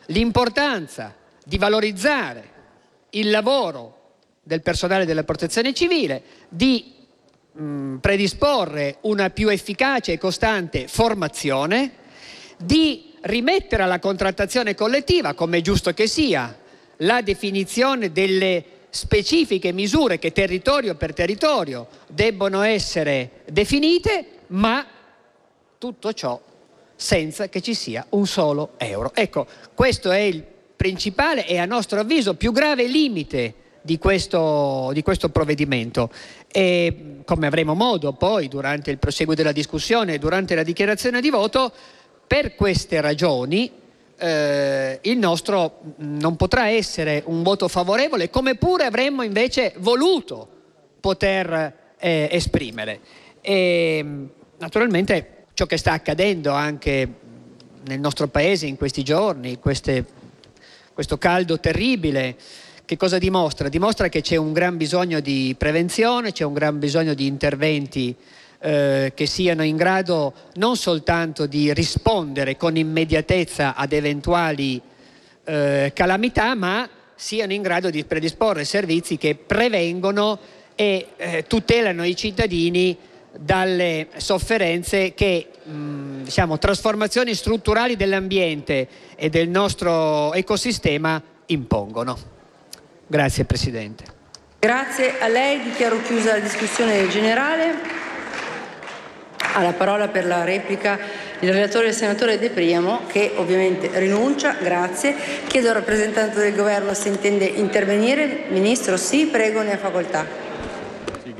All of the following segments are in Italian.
l'importanza di valorizzare il lavoro del personale della protezione civile, di predisporre una più efficace e costante formazione, di rimettere alla contrattazione collettiva, come è giusto che sia, la definizione delle specifiche misure che territorio per territorio debbono essere definite, ma tutto ciò senza che ci sia un solo euro. Ecco, questo è il principale e a nostro avviso più grave limite di questo provvedimento, e come avremo modo poi durante il proseguo della discussione e durante la dichiarazione di voto, per queste ragioni il nostro non potrà essere un voto favorevole, come pure avremmo invece voluto poter esprimere. E naturalmente ciò che sta accadendo anche nel nostro paese in questi giorni, questo caldo terribile, che cosa dimostra? Dimostra che c'è un gran bisogno di prevenzione, c'è un gran bisogno di interventi che siano in grado non soltanto di rispondere con immediatezza ad eventuali calamità, ma siano in grado di predisporre servizi che prevengono e tutelano i cittadini dalle sofferenze che trasformazioni strutturali dell'ambiente e del nostro ecosistema impongono. Grazie Presidente. Grazie a lei, dichiaro chiusa la discussione generale. Ha la parola per la replica il relatore, il senatore De Priamo, che ovviamente rinuncia. Grazie. Chiedo al rappresentante del governo se intende intervenire. Ministro, sì, prego, ne ha facoltà. Sì,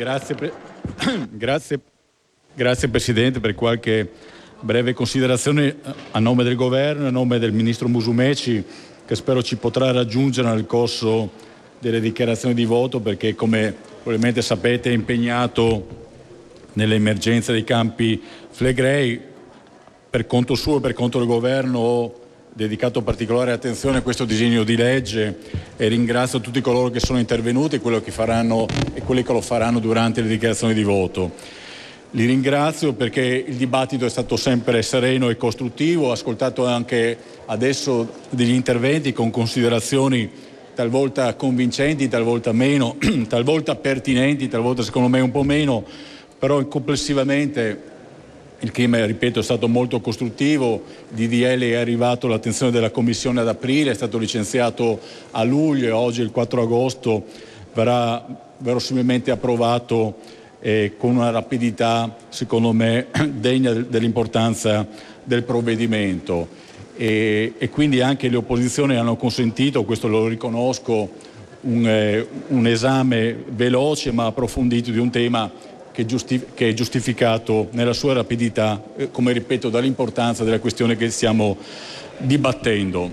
grazie Presidente, per qualche breve considerazione a nome del governo e a nome del Ministro Musumeci, che spero ci potrà raggiungere nel corso delle dichiarazioni di voto, perché come probabilmente sapete è impegnato nell'emergenza dei campi Flegrei. Per conto suo e per conto del governo ho dedicato particolare attenzione a questo disegno di legge e ringrazio tutti coloro che sono intervenuti e quelli che lo faranno durante le dichiarazioni di voto. Li ringrazio perché il dibattito è stato sempre sereno e costruttivo. Ho ascoltato anche adesso degli interventi con considerazioni talvolta convincenti, talvolta meno, talvolta pertinenti, talvolta secondo me un po' meno, però complessivamente il clima, ripeto, è stato molto costruttivo. Il DDL è arrivato all'attenzione della Commissione ad aprile, è stato licenziato a luglio e oggi, il 4 agosto, verrà verosimilmente approvato con una rapidità, secondo me, degna dell'importanza del provvedimento. E quindi anche le opposizioni hanno consentito, questo lo riconosco, un esame veloce ma approfondito di un tema che è giustificato nella sua rapidità, come ripeto, dall'importanza della questione che stiamo dibattendo.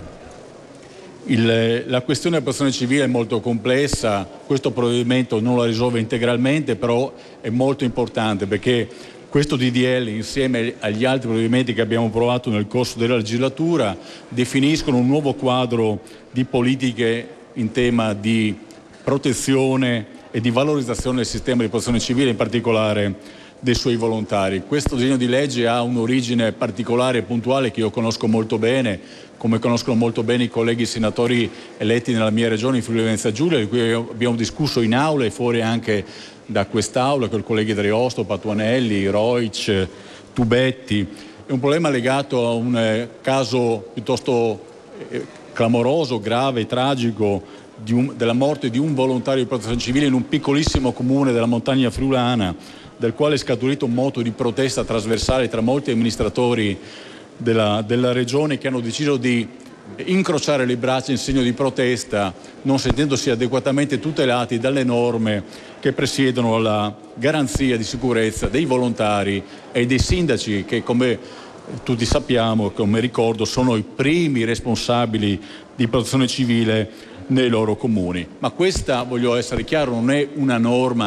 La questione della protezione civile è molto complessa, questo provvedimento non la risolve integralmente, però è molto importante perché questo DDL, insieme agli altri provvedimenti che abbiamo approvato nel corso della legislatura, definiscono un nuovo quadro di politiche in tema di protezione e di valorizzazione del sistema di protezione civile, in particolare dei suoi volontari. Questo disegno di legge ha un'origine particolare e puntuale che io conosco molto bene, come conoscono molto bene i colleghi senatori eletti nella mia regione, in Friuli Venezia Giulia, di cui abbiamo discusso in aula e fuori anche da quest'aula con i colleghi Dreosto, Patuanelli, Roic, Tubetti. È un problema legato a un caso piuttosto clamoroso, grave, tragico, della morte di un volontario di protezione civile in un piccolissimo comune della montagna friulana, dal quale è scaturito un moto di protesta trasversale tra molti amministratori della regione, che hanno deciso di incrociare le braccia in segno di protesta, non sentendosi adeguatamente tutelati dalle norme che presiedono alla garanzia di sicurezza dei volontari e dei sindaci, che come tutti sappiamo, come ricordo, sono i primi responsabili di protezione civile nei loro comuni. Ma questa, voglio essere chiaro, non è una norma che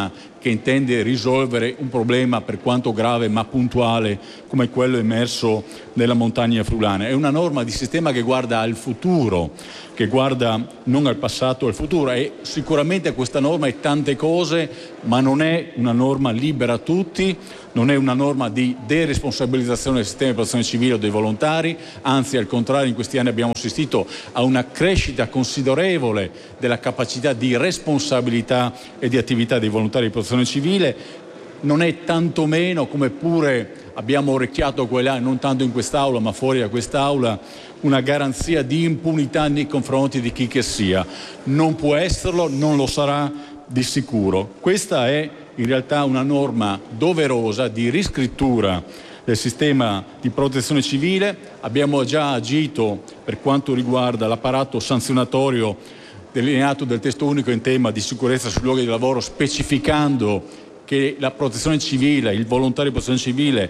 che intende risolvere un problema per quanto grave ma puntuale come quello emerso nella montagna friulana. È una norma di sistema che guarda al futuro, che guarda non al passato, al futuro, e sicuramente questa norma è tante cose, ma non è una norma libera a tutti, non è una norma di deresponsabilizzazione del sistema di protezione civile o dei volontari, anzi al contrario in questi anni abbiamo assistito a una crescita considerevole della capacità di responsabilità e di attività dei volontari di protezione civile. Non è tantomeno, come pure abbiamo orecchiato qua e là, non tanto in quest'Aula ma fuori da quest'Aula, una garanzia di impunità nei confronti di chi che sia. Non può esserlo, non lo sarà di sicuro. Questa è in realtà una norma doverosa di riscrittura del sistema di protezione civile. Abbiamo già agito per quanto riguarda l'apparato sanzionatorio delineato del testo unico in tema di sicurezza sui luoghi di lavoro, specificando che la protezione civile, il volontario di protezione civile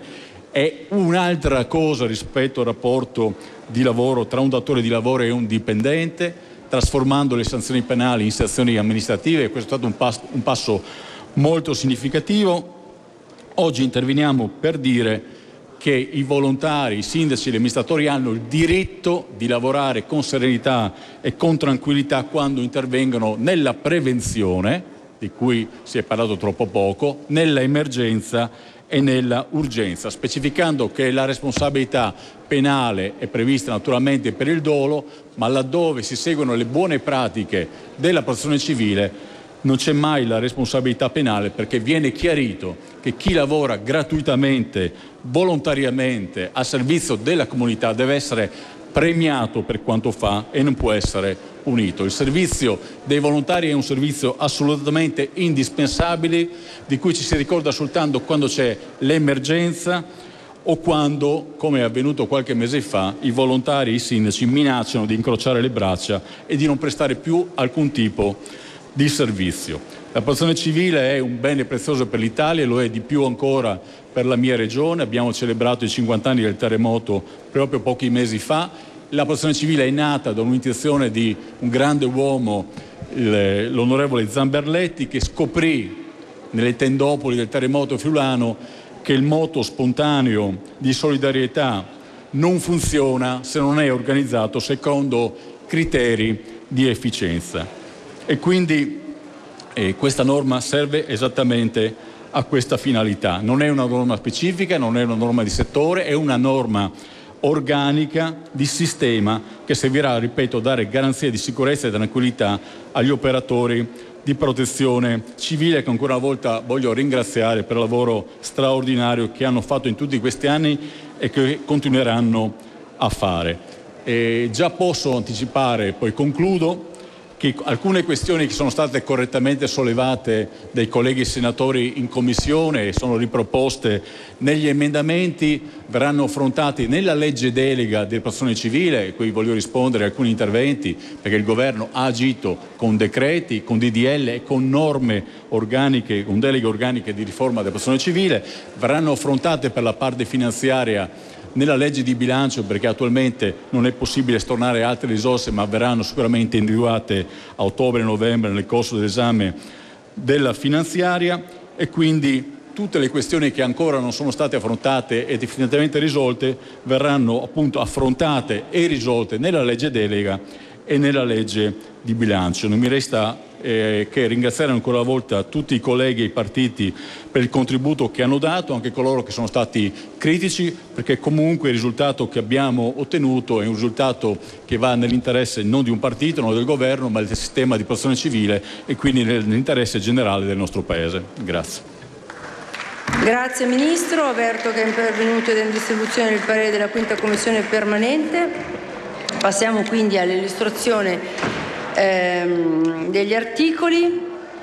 è un'altra cosa rispetto al rapporto di lavoro tra un datore di lavoro e un dipendente, trasformando le sanzioni penali in sanzioni amministrative. Questo è stato un passo molto significativo. Oggi interveniamo per dire che i volontari, i sindaci e gli amministratori hanno il diritto di lavorare con serenità e con tranquillità quando intervengono nella prevenzione, di cui si è parlato troppo poco, nella emergenza e nella urgenza, specificando che la responsabilità penale è prevista naturalmente per il dolo, ma laddove si seguono le buone pratiche della protezione civile non c'è mai la responsabilità penale, perché viene chiarito che chi lavora gratuitamente, volontariamente, a servizio della comunità deve essere premiato per quanto fa e non può essere punito. Il servizio dei volontari è un servizio assolutamente indispensabile, di cui ci si ricorda soltanto quando c'è l'emergenza o quando, come è avvenuto qualche mese fa, i volontari e i sindaci minacciano di incrociare le braccia e di non prestare più alcun tipo di servizio. La protezione civile è un bene prezioso per l'Italia e lo è di più ancora per la mia regione. Abbiamo celebrato i 50 anni del terremoto proprio pochi mesi fa. La protezione civile è nata da un'intuizione di un grande uomo, l'onorevole Zamberletti, che scoprì nelle tendopoli del terremoto friulano che il moto spontaneo di solidarietà non funziona se non è organizzato secondo criteri di efficienza. E quindi questa norma serve esattamente a questa finalità. Non è una norma specifica, non è una norma di settore, è una norma organica di sistema che servirà, ripeto, a dare garanzie di sicurezza e tranquillità agli operatori di protezione civile, che ancora una volta voglio ringraziare per il lavoro straordinario che hanno fatto in tutti questi anni e che continueranno a fare. Già posso anticipare, poi concludo, che alcune questioni che sono state correttamente sollevate dai colleghi senatori in commissione e sono riproposte negli emendamenti verranno affrontate nella legge delega di protezione civile. Qui voglio rispondere a alcuni interventi, perché il governo ha agito con decreti, con DDL e con norme organiche, con deleghe organiche di riforma della protezione civile. Verranno affrontate per la parte finanziaria nella legge di bilancio, perché attualmente non è possibile stornare altre risorse, ma verranno sicuramente individuate a ottobre e novembre nel corso dell'esame della finanziaria, e quindi tutte le questioni che ancora non sono state affrontate e definitivamente risolte verranno appunto affrontate e risolte nella legge delega e nella legge di bilancio. Non mi resta che ringraziare ancora una volta tutti i colleghi e i partiti per il contributo che hanno dato, anche coloro che sono stati critici, perché comunque il risultato che abbiamo ottenuto è un risultato che va nell'interesse non di un partito, non del governo, ma del sistema di protezione civile e quindi nell'interesse generale del nostro Paese. Grazie. Grazie Ministro. Avverto che è intervenuto in distribuzione il parere della 5ª Commissione permanente. Passiamo quindi all'illustrazione degli articoli.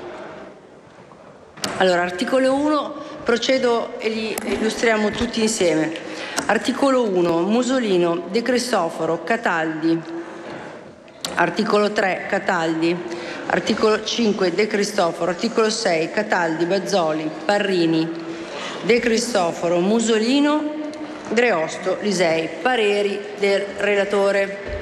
Allora, articolo 1, procedo e li illustriamo tutti insieme. Articolo 1, Musolino, De Cristofaro, Cataldi. Articolo 3, Cataldi. Articolo 5, De Cristofaro. Articolo 6, Cataldi, Bazzoli, Parrini, De Cristofaro, Musolino, Dreosto, Lisei. Pareri del relatore.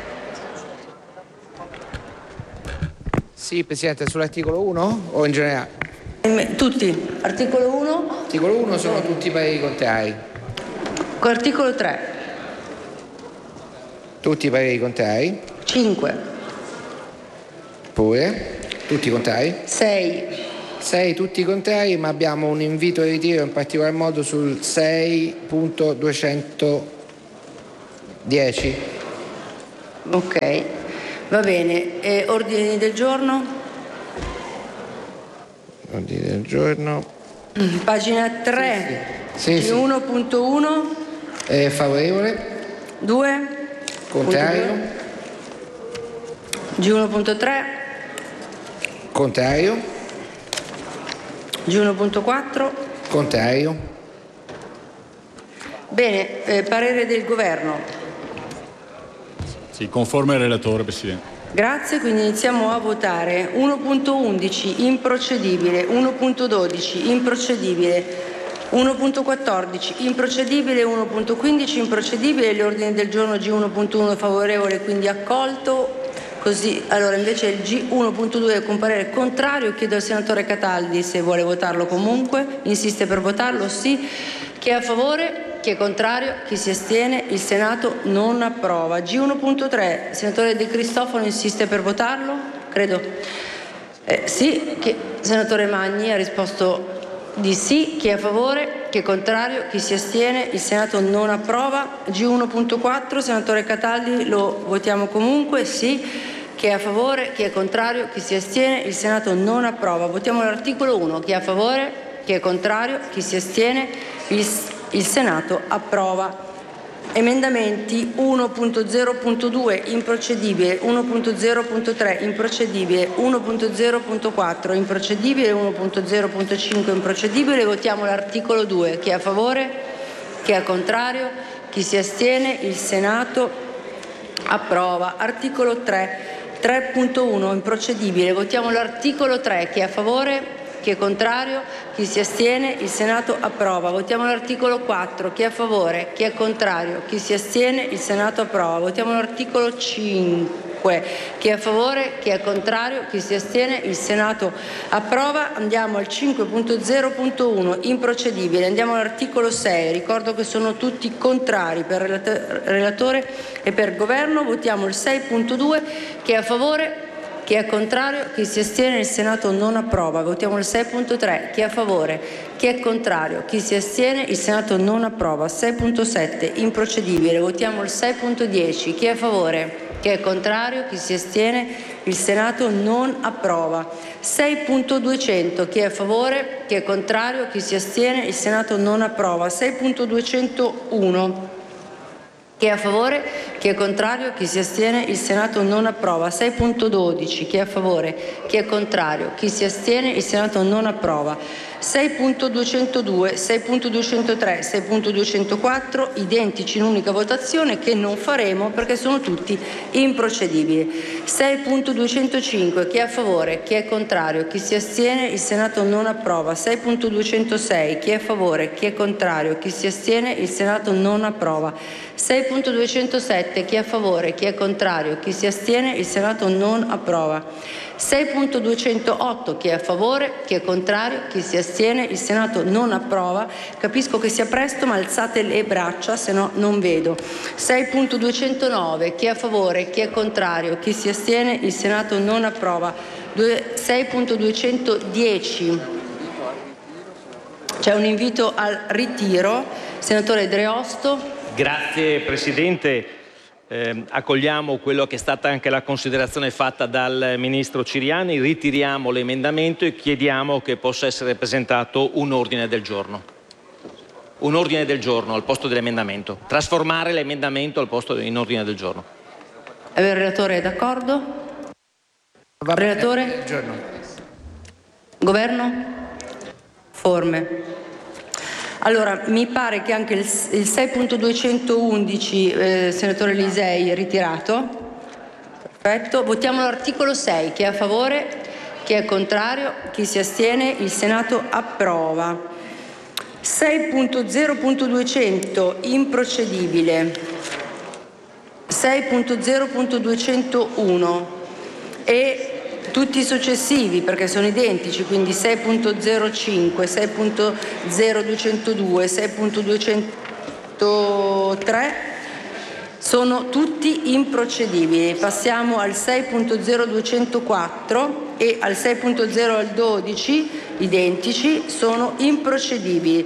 Sì, Presidente, sull'articolo 1 o in generale? Tutti. Articolo 1. Articolo 1 sono tutti pareri contrari. Articolo 3. Tutti pareri contrari. 5. Pure. Tutti contrari. 6. 6 tutti contrari, ma abbiamo un invito al ritiro in particolar modo sul 6.210. Ok, va bene. Ordini del giorno? Ordini del giorno. Pagina 3. Sì. G1.1. Favorevole. 2. Contrario. G1.3. Contrario. G1.4. Contrario. Bene, parere del governo. Sì, conforme al relatore, Presidente. Grazie, quindi iniziamo a votare. 1.11 improcedibile, 1.12 improcedibile, 1.14 improcedibile, 1.15 improcedibile, gli ordini del giorno G1.1 favorevole, quindi accolto. Così, allora invece il G1.2 con parere contrario, chiedo al senatore Cataldi se vuole votarlo comunque, insiste per votarlo, sì. Chi è a favore? Chi è contrario? Chi si astiene? Il Senato non approva. G1.3, senatore De Cristofaro insiste per votarlo? Credo. Sì, senatore Magni ha risposto di sì. Chi è a favore? Chi è contrario? Chi si astiene? Il Senato non approva. G1.4, senatore Cataldi, lo votiamo comunque? Sì. Chi è a favore? Chi è contrario? Chi si astiene? Il Senato non approva. Votiamo l'articolo 1. Chi è a favore? Chi è contrario? Chi si astiene? Il Senato approva. Emendamenti 1.0.2 improcedibile, 1.0.3 improcedibile, 1.0.4 improcedibile, 1.0.5 improcedibile. Votiamo l'articolo 2. Chi è a favore? Chi è contrario? Chi si astiene? Il Senato approva. Articolo 3. 3.1 improcedibile. Votiamo l'articolo 3. Chi è a favore? Chi è contrario? Chi si astiene? Il Senato approva. Votiamo l'articolo 4. Chi è a favore? Chi è contrario? Chi si astiene? Il Senato approva. Votiamo l'articolo 5. Chi è a favore? Chi è contrario? Chi si astiene? Il Senato approva. Andiamo al 5.0.1 improcedibile. Andiamo all'articolo 6. Ricordo che sono tutti contrari per relatore e per governo. Votiamo il 6.2. Chi è a favore? Chi è contrario? Chi si astiene? Il Senato non approva. Votiamo il 6.3. Chi è a favore? Chi è contrario? Chi si astiene? Il Senato non approva. 6.7 improcedibile. Votiamo il 6.10. Chi è a favore? Chi è contrario? Chi si astiene? Il Senato non approva. 6.200. Chi è a favore? Chi è contrario? Chi si astiene? Il Senato non approva. 6.201. Chi è a favore? Chi è contrario? Chi si astiene? Il Senato non approva. 6.12. Chi è a favore? Chi è contrario? Chi si astiene? Il Senato non approva. 6.202, 6.203, 6.204 identici in unica votazione che non faremo perché sono tutti improcedibili. 6.205. Chi è a favore? Chi è contrario? Chi si astiene? Il Senato non approva. 6.206. Chi è a favore? Chi è contrario? Chi si astiene? Il Senato non approva. 6.207. Chi è a favore? Chi è contrario? Chi si astiene? Il Senato non approva. 6.208. Chi è a favore? Chi è contrario? Chi si astiene? Il Senato non approva. Capisco che sia presto, ma alzate le braccia, se no non vedo. 6.209. Chi è a favore? Chi è contrario? Chi si astiene? Il Senato non approva. 6.210. C'è un invito al ritiro. Senatore Dreosto. Grazie Presidente. Accogliamo quello che è stata anche la considerazione fatta dal Ministro Ciriani, ritiriamo l'emendamento e chiediamo che possa essere presentato un ordine del giorno. Un ordine del giorno al posto dell'emendamento. Trasformare l'emendamento al posto in ordine del giorno. Il relatore è d'accordo? Relatore? Governo? Forme. Allora, mi pare che anche il 6.211, senatore Lisei, ritirato. Perfetto. Votiamo l'articolo 6. Chi è a favore? Chi è contrario? Chi si astiene? Il Senato approva. 6.0.200 improcedibile. 6.0.201 e tutti i successivi, perché sono identici, quindi 6.05, 6.0202, 6.203 sono tutti improcedibili. Passiamo al 6.0204 e al 6.012, identici, sono improcedibili.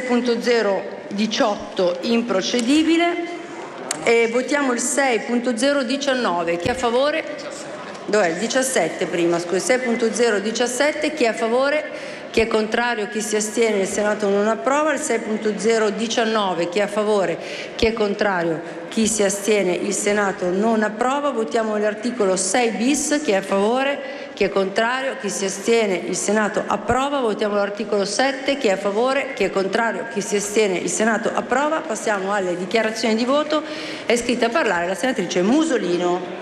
6.018 improcedibile. E votiamo il 6.019. Chi è a favore? Dov'è? Il 17 prima, scusi. 6.017. Chi è a favore? Chi è contrario? Chi si astiene? Il Senato non approva. Il 6.019. Chi è a favore? Chi è contrario? Chi si astiene? Il Senato non approva. Votiamo l'articolo 6 bis. Chi è a favore? Chi è contrario? Chi si astiene? Il Senato approva. Votiamo l'articolo 7. Chi è a favore? Chi è contrario? Chi si astiene? Il Senato approva. Passiamo alle dichiarazioni di voto. È iscritta a parlare la senatrice Musolino.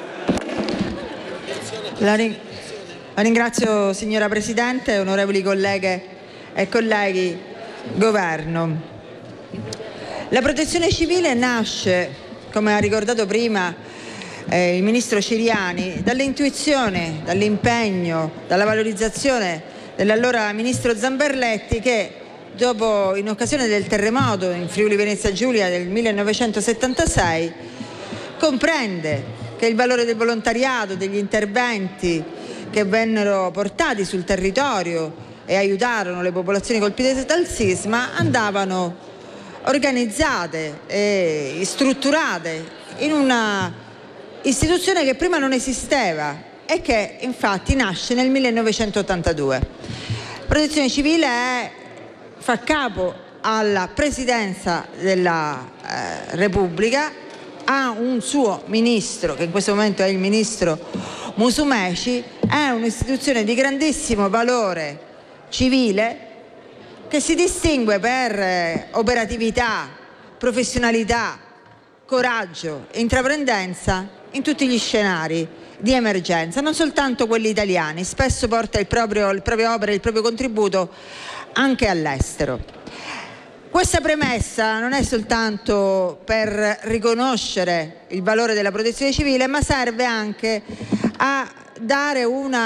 La ringrazio, signora Presidente, onorevoli colleghe e colleghi, Governo. La protezione civile nasce, come ha ricordato prima il Ministro Ciriani, dall'intuizione, dall'impegno, dalla valorizzazione dell'allora Ministro Zamberletti che, dopo, in occasione del terremoto in Friuli Venezia Giulia del 1976, comprende che il valore del volontariato, degli interventi che vennero portati sul territorio e aiutarono le popolazioni colpite dal sisma andavano organizzate e strutturate in una istituzione che prima non esisteva e che infatti nasce nel 1982. Protezione Civile fa capo alla Presidenza della Repubblica, ha un suo ministro, che in questo momento è il ministro Musumeci, è un'istituzione di grandissimo valore civile che si distingue per operatività, professionalità, coraggio e intraprendenza in tutti gli scenari di emergenza, non soltanto quelli italiani, spesso porta le proprie opere, il proprio contributo anche all'estero. Questa premessa non è soltanto per riconoscere il valore della protezione civile, ma serve anche a dare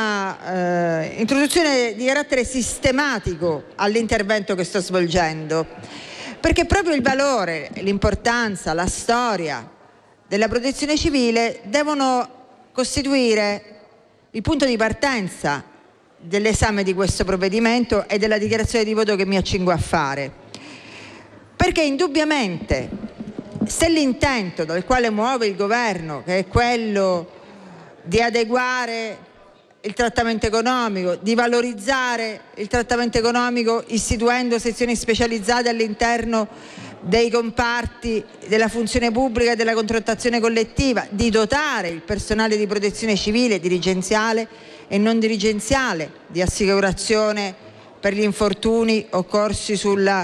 una introduzione di carattere sistematico all'intervento che sto svolgendo, perché proprio il valore, l'importanza, la storia della protezione civile devono costituire il punto di partenza dell'esame di questo provvedimento e della dichiarazione di voto che mi accingo a fare. Perché indubbiamente, se l'intento dal quale muove il Governo, che è quello di adeguare il trattamento economico, di valorizzare il trattamento economico istituendo sezioni specializzate all'interno dei comparti della funzione pubblica e della contrattazione collettiva, di dotare il personale di protezione civile, dirigenziale e non dirigenziale, di assicurazione per gli infortuni occorsi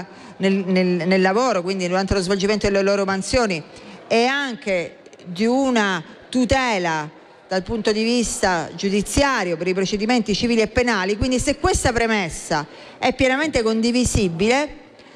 nel lavoro, quindi durante lo svolgimento delle loro mansioni, e anche di una tutela dal punto di vista giudiziario per i procedimenti civili e penali. Quindi, se questa premessa è pienamente condivisibile,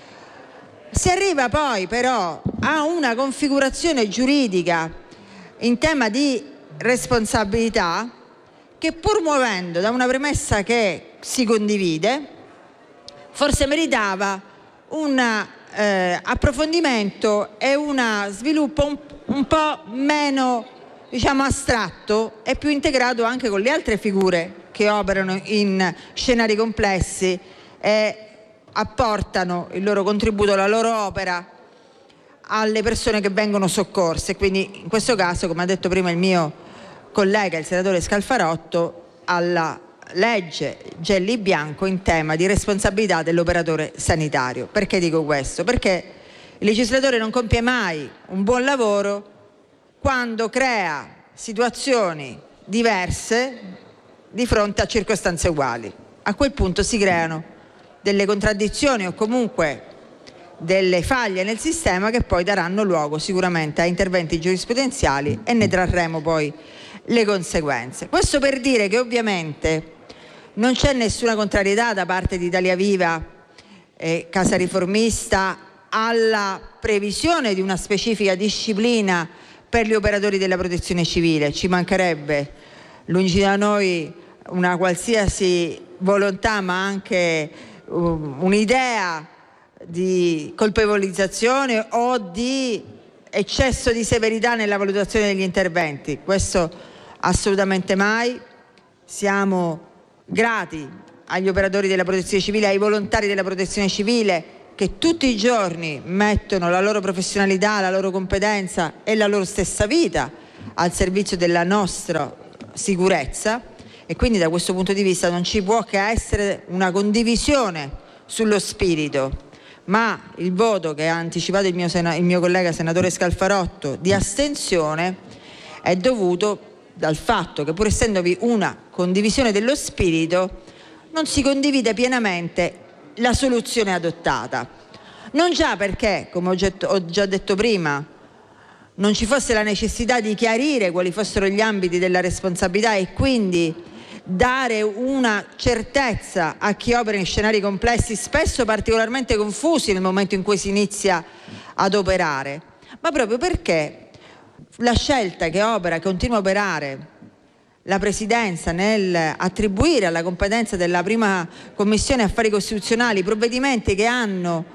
si arriva poi però a una configurazione giuridica in tema di responsabilità che, pur muovendo da una premessa che si condivide, forse meritava un approfondimento e un sviluppo un po' meno, astratto e più integrato anche con le altre figure che operano in scenari complessi e apportano il loro contributo, la loro opera alle persone che vengono soccorse. Quindi in questo caso, come ha detto prima il mio collega, il senatore Scalfarotto, alla legge Gelli Bianco in tema di responsabilità dell'operatore sanitario. Perché dico questo? Perché il legislatore non compie mai un buon lavoro quando crea situazioni diverse di fronte a circostanze uguali. A quel punto si creano delle contraddizioni o comunque delle faglie nel sistema che poi daranno luogo sicuramente a interventi giurisprudenziali e ne trarremo poi le conseguenze. Questo per dire che ovviamente non c'è nessuna contrarietà da parte di Italia Viva e Casa Riformista alla previsione di una specifica disciplina per gli operatori della protezione civile. Ci mancherebbe, lungi da noi una qualsiasi volontà, ma anche un'idea di colpevolizzazione o di eccesso di severità nella valutazione degli interventi. Questo assolutamente mai. Siamo grati agli operatori della Protezione Civile, ai volontari della Protezione Civile che tutti i giorni mettono la loro professionalità, la loro competenza e la loro stessa vita al servizio della nostra sicurezza, e quindi da questo punto di vista non ci può che essere una condivisione sullo spirito, ma il voto che ha anticipato il mio collega senatore Scalfarotto di astensione è dovuto dal fatto che, pur essendovi una condivisione dello spirito, non si condivide pienamente la soluzione adottata. Non già perché, come ho già detto prima, non ci fosse la necessità di chiarire quali fossero gli ambiti della responsabilità e quindi dare una certezza a chi opera in scenari complessi, spesso particolarmente confusi nel momento in cui si inizia ad operare, ma proprio perché la scelta che continua a operare la Presidenza nel attribuire alla competenza della prima Commissione Affari Costituzionali provvedimenti che hanno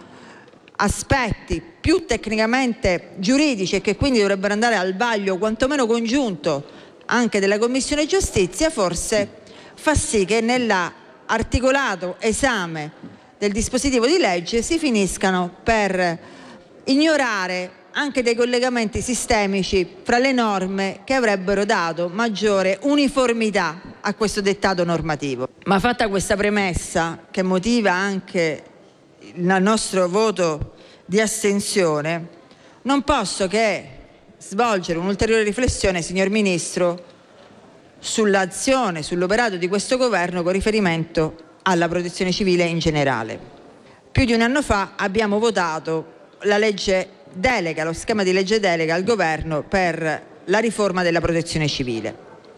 aspetti più tecnicamente giuridici e che quindi dovrebbero andare al vaglio quantomeno congiunto anche della Commissione Giustizia, forse fa sì che nell'articolato esame del dispositivo di legge si finiscano per ignorare anche dei collegamenti sistemici fra le norme che avrebbero dato maggiore uniformità a questo dettato normativo. Ma fatta questa premessa, che motiva anche il nostro voto di astensione, non posso che svolgere un'ulteriore riflessione, signor Ministro, sull'azione, sull'operato di questo governo con riferimento alla protezione civile in generale. Più di un anno fa abbiamo votato la legge delega, lo schema di legge delega al governo per la riforma della protezione civile.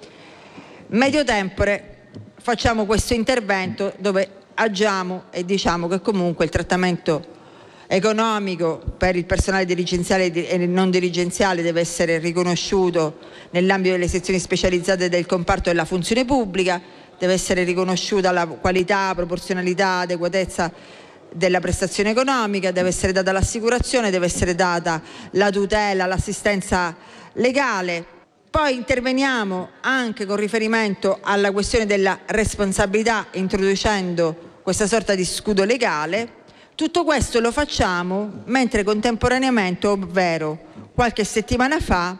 Medio tempore facciamo questo intervento dove agiamo e diciamo che comunque il trattamento economico per il personale dirigenziale e non dirigenziale deve essere riconosciuto nell'ambito delle sezioni specializzate del comparto della funzione pubblica, deve essere riconosciuta la qualità, proporzionalità, adeguatezza della prestazione economica, deve essere data l'assicurazione, deve essere data la tutela, l'assistenza legale. Poi interveniamo anche con riferimento alla questione della responsabilità, introducendo questa sorta di scudo legale. Tutto questo lo facciamo mentre contemporaneamente, ovvero qualche settimana fa,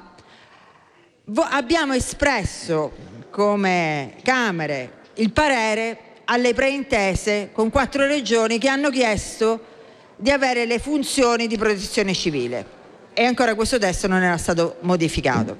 abbiamo espresso come Camere il parere alle preintese con 4 regioni che hanno chiesto di avere le funzioni di protezione civile, e ancora questo testo non era stato modificato.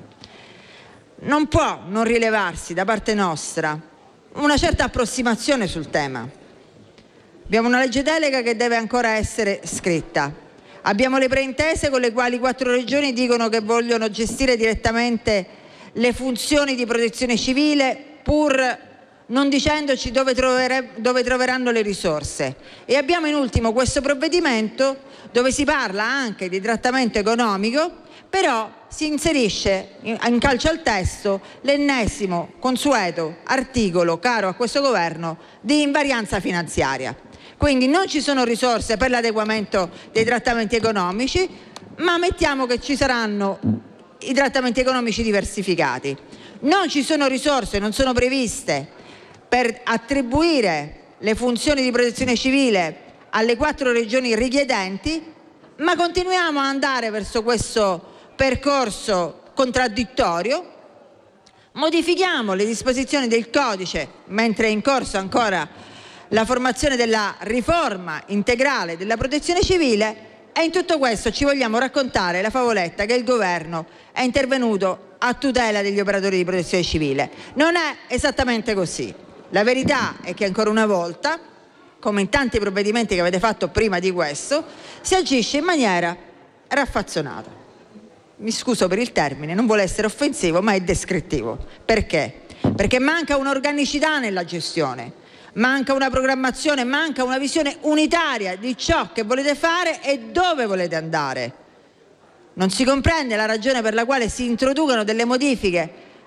Non può non rilevarsi da parte nostra una certa approssimazione sul tema. Abbiamo una legge delega che deve ancora essere scritta. Abbiamo le preintese con le quali 4 regioni dicono che vogliono gestire direttamente le funzioni di protezione civile, pur non dicendoci dove troveranno le risorse. E abbiamo in ultimo questo provvedimento dove si parla anche di trattamento economico, però si inserisce in calce al testo l'ennesimo consueto articolo, caro a questo governo, di invarianza finanziaria. Quindi non ci sono risorse per l'adeguamento dei trattamenti economici, ma mettiamo che ci saranno i trattamenti economici diversificati. Non ci sono risorse, non sono previste per attribuire le funzioni di protezione civile alle 4 regioni richiedenti, ma continuiamo ad andare verso questo percorso contraddittorio, modifichiamo le disposizioni del codice mentre è in corso ancora la formazione della riforma integrale della protezione civile, e in tutto questo ci vogliamo raccontare la favoletta che il governo è intervenuto a tutela degli operatori di protezione civile. Non è esattamente così. La verità è che ancora una volta, come in tanti provvedimenti che avete fatto prima di questo, si agisce in maniera raffazzonata. Mi scuso per il termine, non vuole essere offensivo, ma è descrittivo. Perché? Perché manca un'organicità nella gestione, manca una programmazione, manca una visione unitaria di ciò che volete fare e dove volete andare. Non si comprende la ragione per la quale si introducono delle modifiche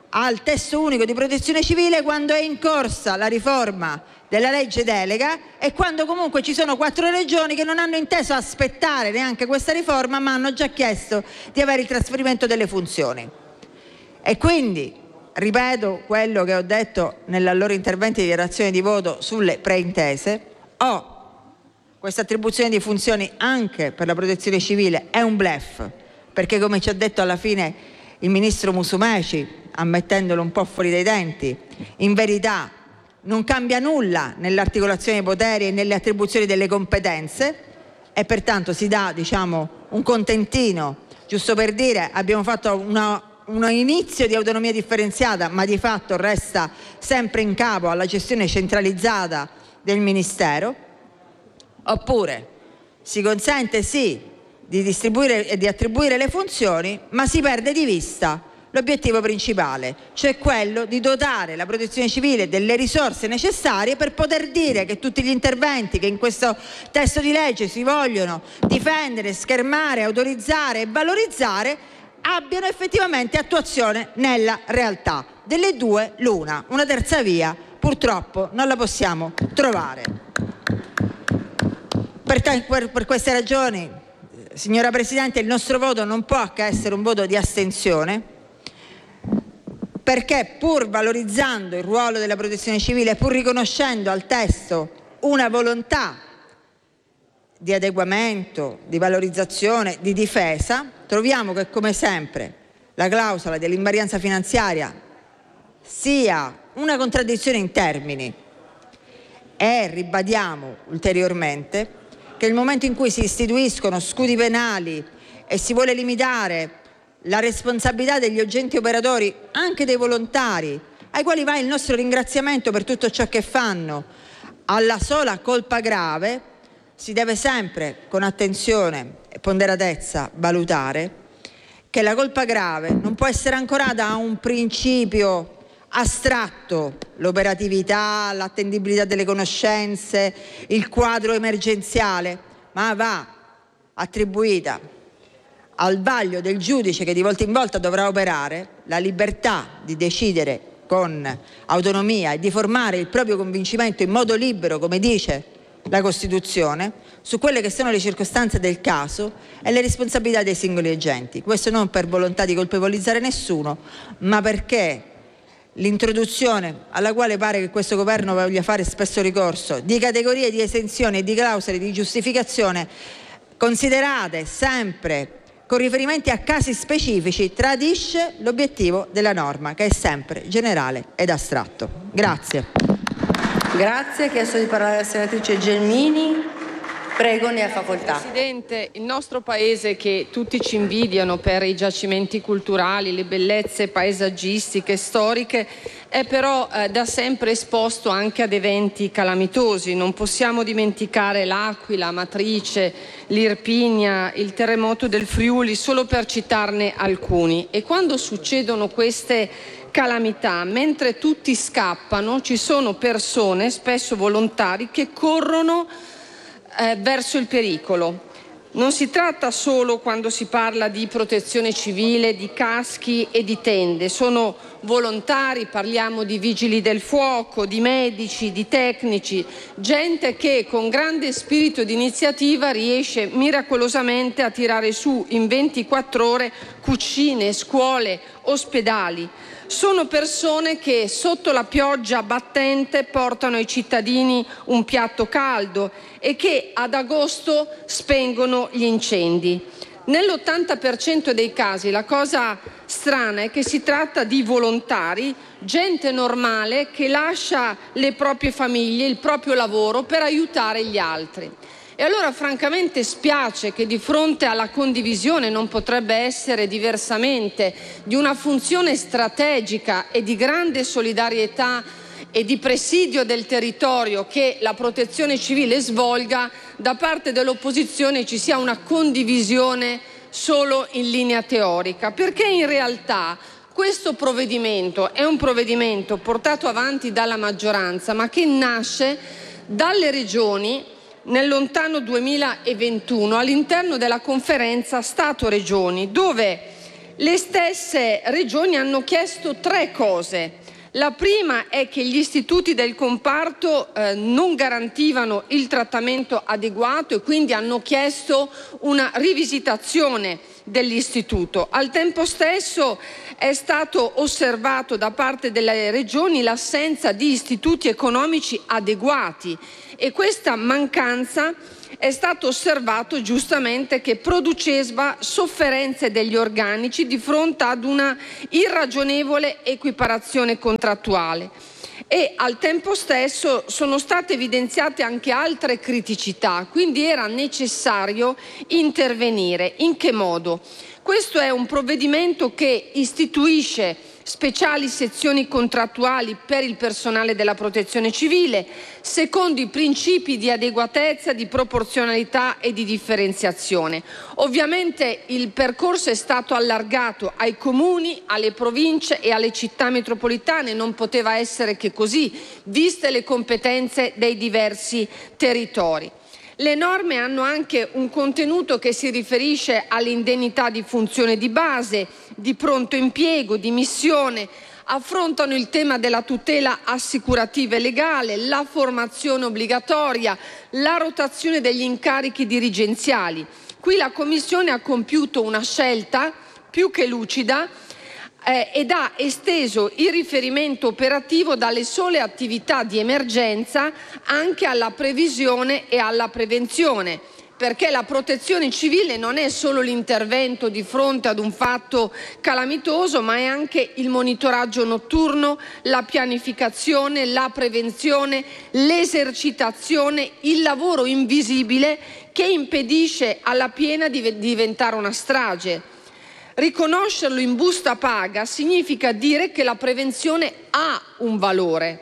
al testo unico di protezione civile quando è in corsa la riforma della legge delega e quando comunque ci sono 4 regioni che non hanno inteso aspettare neanche questa riforma, ma hanno già chiesto di avere il trasferimento delle funzioni. E quindi ripeto quello che ho detto nella loro intervento di dichiarazione di voto sulle preintese: questa attribuzione di funzioni anche per la protezione civile è un bluff, perché come ci ha detto alla fine il ministro Musumeci, ammettendolo un po' fuori dai denti, in verità non cambia nulla nell'articolazione dei poteri e nelle attribuzioni delle competenze e pertanto si dà, diciamo, un contentino, giusto per dire abbiamo fatto un inizio di autonomia differenziata, ma di fatto resta sempre in capo alla gestione centralizzata del Ministero. Oppure si consente sì di distribuire e di attribuire le funzioni, ma si perde di vista l'obiettivo principale, cioè quello di dotare la protezione civile delle risorse necessarie per poter dire che tutti gli interventi che in questo testo di legge si vogliono difendere, schermare, autorizzare e valorizzare abbiano effettivamente attuazione nella realtà. Delle due l'una, una terza via purtroppo non la possiamo trovare. Per queste ragioni, signora Presidente, il nostro voto non può che essere un voto di astensione, perché pur valorizzando il ruolo della protezione civile, pur riconoscendo al testo una volontà di adeguamento, di valorizzazione, di difesa, troviamo che come sempre la clausola dell'invarianza finanziaria sia una contraddizione in termini e ribadiamo ulteriormente che nel momento in cui si istituiscono scudi penali e si vuole limitare la responsabilità degli agenti operatori, anche dei volontari, ai quali va il nostro ringraziamento per tutto ciò che fanno, alla sola colpa grave, si deve sempre con attenzione e ponderatezza valutare che la colpa grave non può essere ancorata a un principio astratto, l'operatività, l'attendibilità delle conoscenze, il quadro emergenziale, ma va attribuita al vaglio del giudice che di volta in volta dovrà operare la libertà di decidere con autonomia e di formare il proprio convincimento in modo libero, come dice la Costituzione, su quelle che sono le circostanze del caso e le responsabilità dei singoli agenti. Questo non per volontà di colpevolizzare nessuno, ma perché l'introduzione, alla quale pare che questo governo voglia fare spesso ricorso, di categorie di esenzione e di clausole di giustificazione considerate sempre con riferimenti a casi specifici, tradisce l'obiettivo della norma, che è sempre generale ed astratto. Grazie. Grazie. Ha chiesto di parlare la senatrice Gelmini. Prego, ne ha facoltà. Presidente, il nostro paese, che tutti ci invidiano per i giacimenti culturali, le bellezze paesaggistiche, storiche, è però da sempre esposto anche ad eventi calamitosi. Non possiamo dimenticare l'Aquila, Amatrice, l'Irpinia, il terremoto del Friuli, solo per citarne alcuni. E quando succedono queste calamità, mentre tutti scappano, ci sono persone, spesso volontari, che corrono verso il pericolo. Non si tratta solo, quando si parla di protezione civile, di caschi e di tende. Sono volontari, parliamo di vigili del fuoco, di medici, di tecnici, gente che con grande spirito di iniziativa riesce miracolosamente a tirare su in 24 ore cucine, scuole, ospedali. Sono persone che sotto la pioggia battente portano ai cittadini un piatto caldo e che ad agosto spengono gli incendi. Nell'80% dei casi la cosa strana è che si tratta di volontari, gente normale che lascia le proprie famiglie, il proprio lavoro per aiutare gli altri. E allora francamente spiace che di fronte alla condivisione, non potrebbe essere diversamente, di una funzione strategica e di grande solidarietà e di presidio del territorio che la protezione civile svolga, da parte dell'opposizione ci sia una condivisione solo in linea teorica, perché in realtà questo provvedimento è un provvedimento portato avanti dalla maggioranza, ma che nasce dalle regioni nel lontano 2021 all'interno della conferenza Stato-Regioni, dove Le stesse regioni hanno chiesto 3 cose. La prima è che gli istituti del comparto non garantivano il trattamento adeguato e quindi hanno chiesto una rivisitazione dell'istituto. Al tempo stesso è stato osservato da parte delle regioni l'assenza di istituti economici adeguati e questa mancanza è stato osservato giustamente che produceva sofferenze degli organici di fronte ad una irragionevole equiparazione contrattuale. E al tempo stesso sono state evidenziate anche altre criticità, quindi era necessario intervenire. In che modo? Questo è un provvedimento che istituisce speciali sezioni contrattuali per il personale della Protezione Civile, secondo i principi di adeguatezza, di proporzionalità e di differenziazione. Ovviamente il percorso è stato allargato ai comuni, alle province e alle città metropolitane, non poteva essere che così, viste le competenze dei diversi territori. Le norme hanno anche un contenuto che si riferisce all'indennità di funzione di base, di pronto impiego, di missione, affrontano il tema della tutela assicurativa e legale, la formazione obbligatoria, la rotazione degli incarichi dirigenziali. Qui la Commissione ha compiuto una scelta più che lucida ed ha esteso il riferimento operativo dalle sole attività di emergenza anche alla previsione e alla prevenzione, perché la protezione civile non è solo l'intervento di fronte ad un fatto calamitoso, ma è anche il monitoraggio notturno, la pianificazione, la prevenzione, l'esercitazione, il lavoro invisibile che impedisce alla piena di diventare una strage. Riconoscerlo in busta paga significa dire che la prevenzione ha un valore.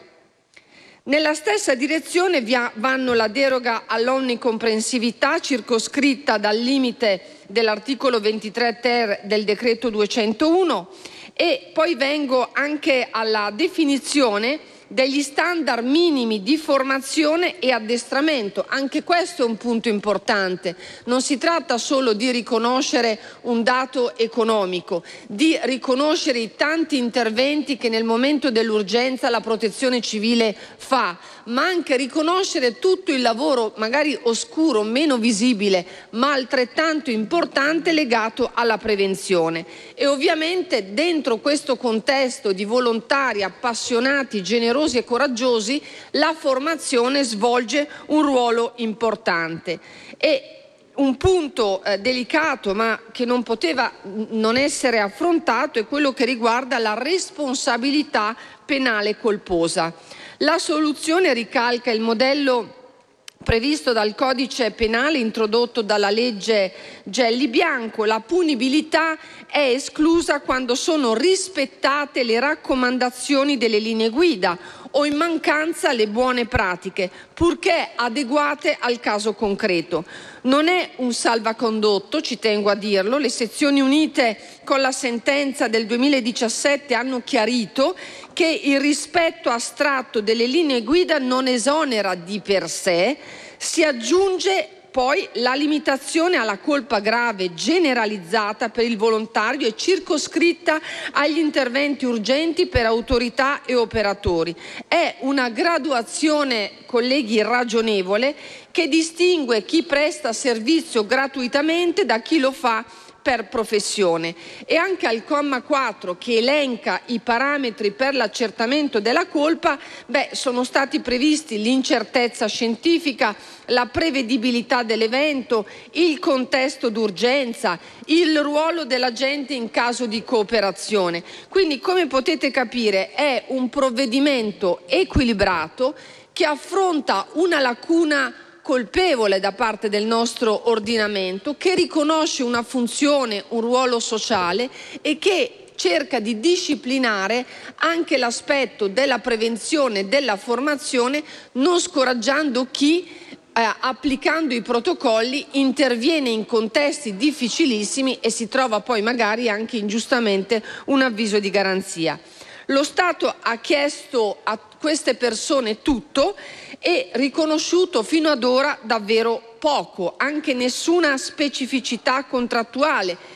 Nella stessa direzione vanno la deroga all'onnicomprensività circoscritta dal limite dell'articolo 23 ter del decreto 201 e poi vengo anche alla definizione degli standard minimi di formazione e addestramento. Anche questo è un punto importante. Non si tratta solo di riconoscere un dato economico, di riconoscere i tanti interventi che nel momento dell'urgenza la protezione civile fa, ma anche riconoscere tutto il lavoro magari oscuro, meno visibile, ma altrettanto importante legato alla prevenzione. E ovviamente dentro questo contesto di volontari appassionati, generosi e coraggiosi, la formazione svolge un ruolo importante. E un punto delicato, ma che non poteva non essere affrontato, è quello che riguarda la responsabilità penale colposa. La soluzione ricalca il modello previsto dal codice penale introdotto dalla legge Gelli-Bianco. La punibilità è esclusa quando sono rispettate le raccomandazioni delle linee guida o in mancanza le buone pratiche, purché adeguate al caso concreto. Non è un salvacondotto, ci tengo a dirlo. Le sezioni unite con la sentenza del 2017 hanno chiarito che il rispetto astratto delle linee guida non esonera di per sé, si aggiunge poi la limitazione alla colpa grave generalizzata per il volontario e circoscritta agli interventi urgenti per autorità e operatori. È una graduazione, colleghi, ragionevole che distingue chi presta servizio gratuitamente da chi lo fa per professione. E anche al comma 4, che elenca i parametri per l'accertamento della colpa, sono stati previsti l'incertezza scientifica, la prevedibilità dell'evento, il contesto d'urgenza, il ruolo dell'agente in caso di cooperazione. Quindi, come potete capire, è un provvedimento equilibrato che affronta una lacuna colpevole da parte del nostro ordinamento, che riconosce una funzione, un ruolo sociale e che cerca di disciplinare anche l'aspetto della prevenzione e della formazione, non scoraggiando chi applicando i protocolli interviene in contesti difficilissimi e si trova poi magari anche ingiustamente un avviso di garanzia. Lo Stato ha chiesto a queste persone tutto e riconosciuto fino ad ora davvero poco, anche nessuna specificità contrattuale,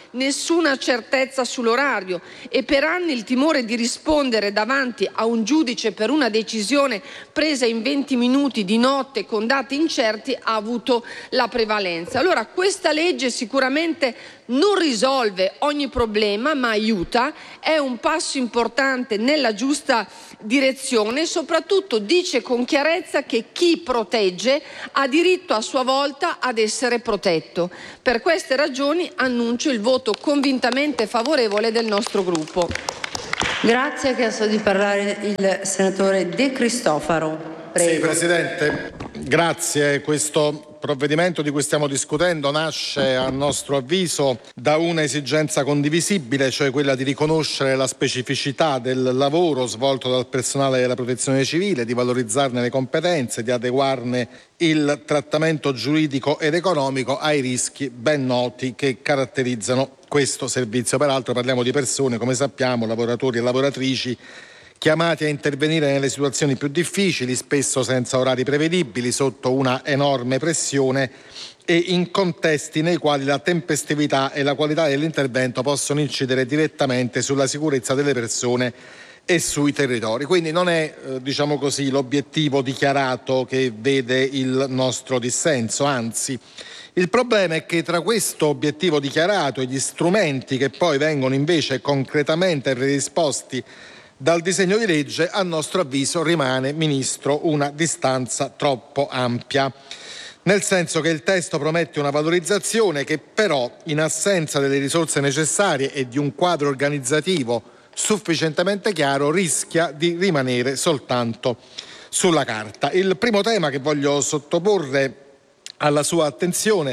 nessuna certezza sull'orario e per anni il timore di rispondere davanti a un giudice per una decisione presa in 20 minuti di notte con dati incerti ha avuto la prevalenza. Allora questa legge sicuramente non risolve ogni problema, ma aiuta, è un passo importante nella giusta direzione e soprattutto dice con chiarezza che chi protegge ha diritto a sua volta ad essere protetto. Per queste ragioni annuncio il voto convintamente favorevole del nostro gruppo. Grazie, ha chiesto di parlare il senatore De Cristofaro. Prego. Sì, Presidente, grazie. Questo provvedimento di cui stiamo discutendo nasce, a nostro avviso, da un'esigenza condivisibile, cioè quella di riconoscere la specificità del lavoro svolto dal personale della Protezione Civile, di valorizzarne le competenze, di adeguarne il trattamento giuridico ed economico ai rischi ben noti che caratterizzano questo servizio. Peraltro parliamo di persone, come sappiamo, lavoratori e lavoratrici chiamati a intervenire nelle situazioni più difficili, spesso senza orari prevedibili, sotto una enorme pressione e in contesti nei quali la tempestività e la qualità dell'intervento possono incidere direttamente sulla sicurezza delle persone e sui territori. Quindi non è, diciamo così, l'obiettivo dichiarato che vede il nostro dissenso, anzi. Il problema è che tra questo obiettivo dichiarato e gli strumenti che poi vengono invece concretamente predisposti dal disegno di legge, a nostro avviso rimane, Ministro, una distanza troppo ampia, nel senso che il testo promette una valorizzazione che però, in assenza delle risorse necessarie e di un quadro organizzativo sufficientemente chiaro, rischia di rimanere soltanto sulla carta. Il primo tema che voglio sottoporre alla sua attenzione,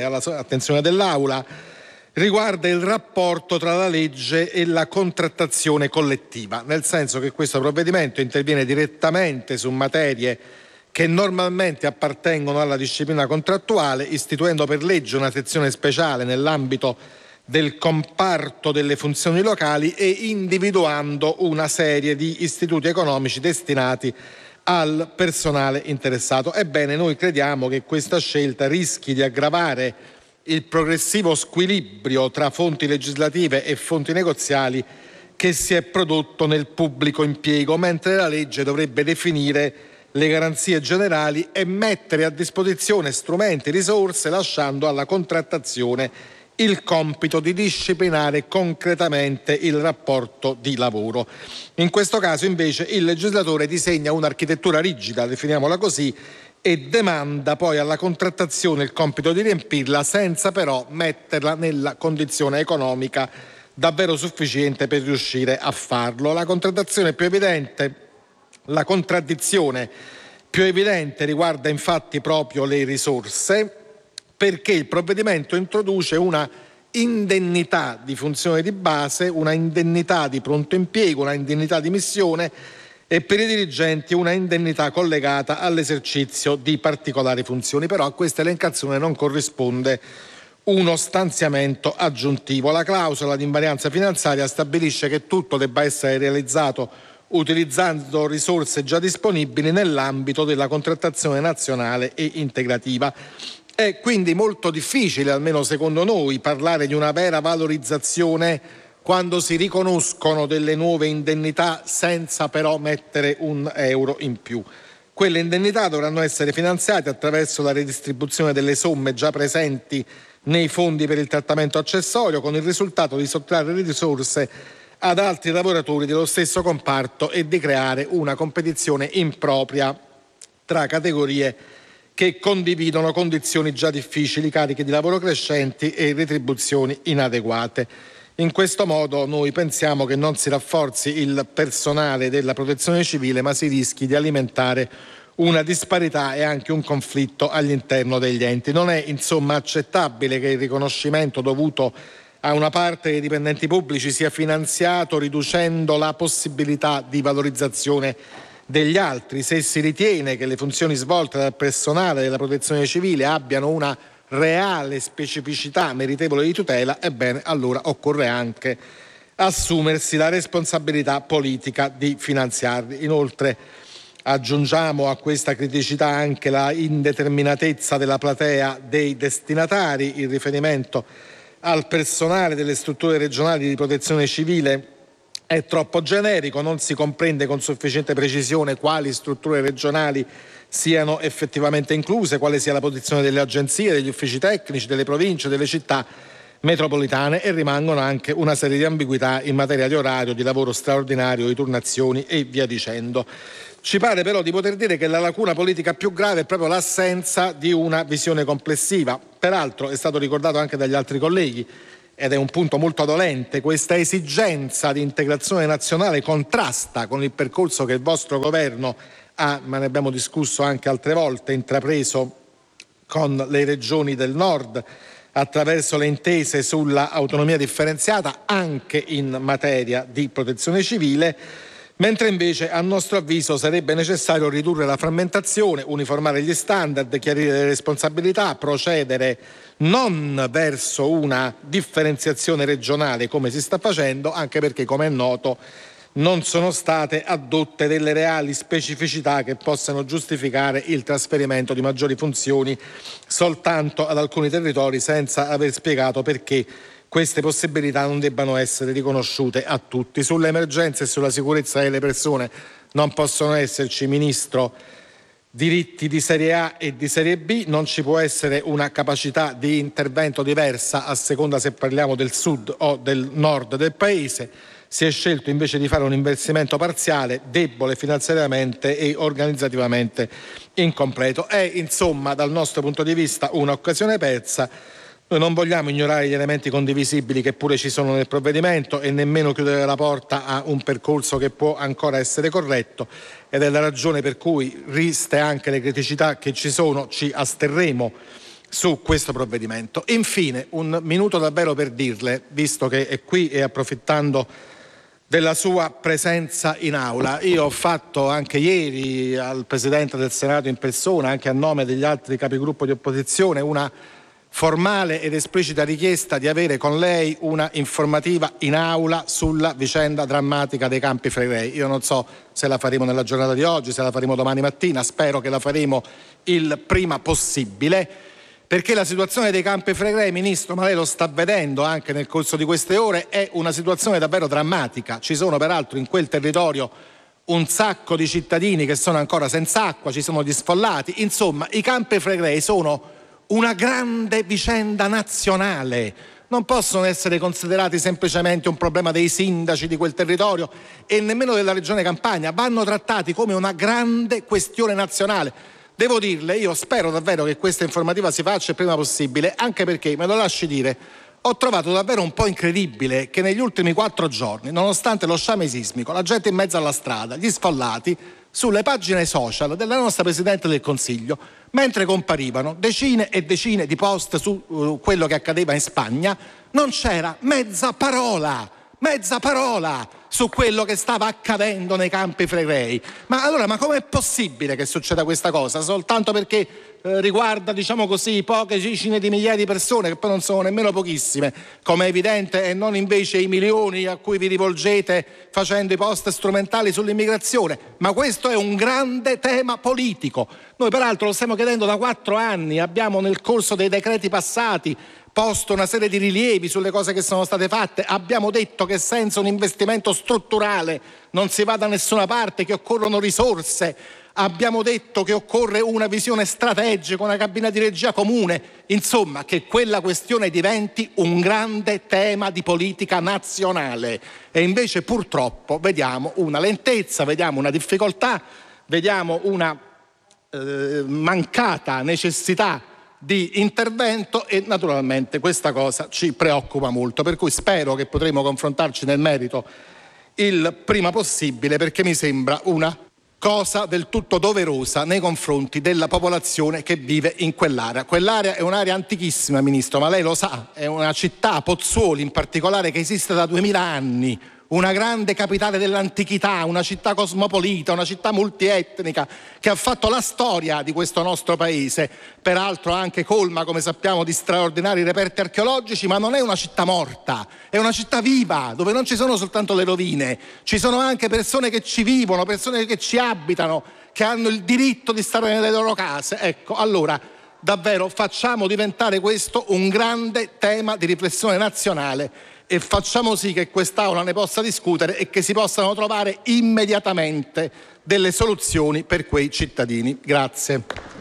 dell'Aula, riguarda il rapporto tra la legge e la contrattazione collettiva, nel senso che questo provvedimento interviene direttamente su materie che normalmente appartengono alla disciplina contrattuale, istituendo per legge una sezione speciale nell'ambito del comparto delle funzioni locali e individuando una serie di istituti economici destinati al personale interessato. Ebbene, noi crediamo che questa scelta rischi di aggravare il progressivo squilibrio tra fonti legislative e fonti negoziali che si è prodotto nel pubblico impiego, mentre la legge dovrebbe definire le garanzie generali e mettere a disposizione strumenti e risorse, lasciando alla contrattazione il compito di disciplinare concretamente il rapporto di lavoro. In questo caso invece il legislatore disegna un'architettura rigida, definiamola così, e demanda poi alla contrattazione il compito di riempirla, senza però metterla nella condizione economica davvero sufficiente per riuscire a farlo. La contraddizione più evidente riguarda infatti proprio le risorse, perché il provvedimento introduce una indennità di funzione di base, una indennità di pronto impiego, una indennità di missione e per i dirigenti una indennità collegata all'esercizio di particolari funzioni. Però a questa elencazione non corrisponde uno stanziamento aggiuntivo. La clausola di invarianza finanziaria stabilisce che tutto debba essere realizzato utilizzando risorse già disponibili nell'ambito della contrattazione nazionale e integrativa. È quindi molto difficile, almeno secondo noi, parlare di una vera valorizzazione quando si riconoscono delle nuove indennità senza però mettere un euro in più. Quelle indennità dovranno essere finanziate attraverso la redistribuzione delle somme già presenti nei fondi per il trattamento accessorio, con il risultato di sottrarre le risorse ad altri lavoratori dello stesso comparto e di creare una competizione impropria tra categorie che condividono condizioni già difficili, cariche di lavoro crescenti e retribuzioni inadeguate. In questo modo noi pensiamo che non si rafforzi il personale della Protezione Civile, ma si rischi di alimentare una disparità e anche un conflitto all'interno degli enti. Non è insomma accettabile che il riconoscimento dovuto a una parte dei dipendenti pubblici sia finanziato riducendo la possibilità di valorizzazione degli altri. Se si ritiene che le funzioni svolte dal personale della Protezione Civile abbiano una reale specificità meritevole di tutela, ebbene allora occorre anche assumersi la responsabilità politica di finanziarli. Inoltre aggiungiamo a questa criticità anche la indeterminatezza della platea dei destinatari. Il riferimento al personale delle strutture regionali di protezione civile è troppo generico, non si comprende con sufficiente precisione quali strutture regionali siano effettivamente incluse, quale sia la posizione delle agenzie, degli uffici tecnici, delle province, delle città metropolitane, e rimangono anche una serie di ambiguità in materia di orario, di lavoro straordinario, di turnazioni e via dicendo. Ci pare però di poter dire che la lacuna politica più grave è proprio l'assenza di una visione complessiva. Peraltro è stato ricordato anche dagli altri colleghi, ed è un punto molto dolente, questa esigenza di integrazione nazionale contrasta con il percorso che il vostro governo ha, ma ne abbiamo discusso anche altre volte, intrapreso con le regioni del nord attraverso le intese sulla autonomia differenziata anche in materia di protezione civile, mentre invece a nostro avviso sarebbe necessario ridurre la frammentazione, uniformare gli standard, chiarire le responsabilità, procedere non verso una differenziazione regionale come si sta facendo, anche perché, come è noto, non sono state addotte delle reali specificità che possano giustificare il trasferimento di maggiori funzioni soltanto ad alcuni territori, senza aver spiegato perché queste possibilità non debbano essere riconosciute a tutti. Sulle emergenze e sulla sicurezza delle persone non possono esserci, Ministro, diritti di serie A e di serie B, non ci può essere una capacità di intervento diversa a seconda se parliamo del sud o del nord del paese. Si è scelto invece di fare un investimento parziale, debole finanziariamente e organizzativamente incompleto. È insomma, dal nostro punto di vista, un'occasione persa. Noi non vogliamo ignorare gli elementi condivisibili che pure ci sono nel provvedimento e nemmeno chiudere la porta a un percorso che può ancora essere corretto, ed è la ragione per cui, viste anche le criticità che ci sono, ci asterremo su questo provvedimento. Infine, un minuto davvero per dirle, visto che è qui e approfittando della sua presenza in aula, io ho fatto anche ieri al Presidente del Senato in persona, anche a nome degli altri capigruppo di opposizione, una formale ed esplicita richiesta di avere con lei una informativa in aula sulla vicenda drammatica dei Campi Flegrei. Io non so se la faremo nella giornata di oggi, se la faremo domani mattina, spero che la faremo il prima possibile, perché la situazione dei Campi Flegrei, Ministro, ma lei lo sta vedendo anche nel corso di queste ore, è una situazione davvero drammatica. Ci sono peraltro in quel territorio un sacco di cittadini che sono ancora senza acqua, ci sono gli sfollati. Insomma, i Campi Flegrei sono una grande vicenda nazionale, non possono essere considerati semplicemente un problema dei sindaci di quel territorio e nemmeno della regione Campania, vanno trattati come una grande questione nazionale. Devo dirle, io spero davvero che questa informativa si faccia il prima possibile, anche perché, me lo lasci dire, ho trovato davvero un po' incredibile che negli ultimi 4 giorni, nonostante lo sciame sismico, la gente in mezzo alla strada, gli sfollati, sulle pagine social della nostra Presidente del Consiglio, mentre comparivano decine e decine di post su quello che accadeva in Spagna, non c'era mezza parola su quello che stava accadendo nei Campi Flegrei. Ma allora, ma com'è possibile che succeda questa cosa? Soltanto perché riguarda, diciamo così, poche decine di migliaia di persone, che poi non sono nemmeno pochissime, come è evidente, e non invece i milioni a cui vi rivolgete facendo i post strumentali sull'immigrazione. Ma questo è un grande tema politico. Noi peraltro lo stiamo chiedendo da 4 anni, abbiamo nel corso dei decreti passati posto una serie di rilievi sulle cose che sono state fatte, abbiamo detto che senza un investimento strutturale non si va da nessuna parte, che occorrono risorse, abbiamo detto che occorre una visione strategica, una cabina di regia comune, insomma che quella questione diventi un grande tema di politica nazionale, e invece purtroppo vediamo una lentezza, vediamo una difficoltà, vediamo una mancata necessità di intervento, e naturalmente questa cosa ci preoccupa molto, per cui spero che potremo confrontarci nel merito il prima possibile, perché mi sembra una cosa del tutto doverosa nei confronti della popolazione che vive in quell'area. Quell'area è un'area antichissima, Ministro, ma lei lo sa, è una città, Pozzuoli in particolare, che esiste da 2000 anni, una grande capitale dell'antichità, una città cosmopolita, una città multietnica che ha fatto la storia di questo nostro paese, peraltro anche colma, come sappiamo, di straordinari reperti archeologici, ma non è una città morta, è una città viva, dove non ci sono soltanto le rovine, ci sono anche persone che ci vivono, persone che ci abitano, che hanno il diritto di stare nelle loro case. Ecco, allora Davvero facciamo diventare questo un grande tema di riflessione nazionale e facciamo sì che quest'Aula ne possa discutere e che si possano trovare immediatamente delle soluzioni per quei cittadini. Grazie.